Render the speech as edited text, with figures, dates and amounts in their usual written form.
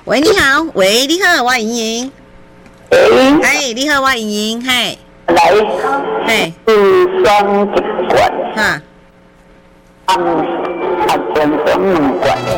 喂，你好，喂，你好，我莹莹。 喂， 哎，你好，我莹莹，嘿， 来， 嘿， 是双一罐， 哈， 前中两罐。